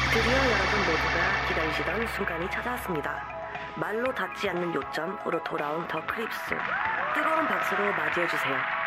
드디어 여러분 모두가 기다리시던 순간이 찾아왔습니다. 말로 닿지 않는 요점으로 돌아온 더 크립스. 뜨거운 박수로 맞이해주세요.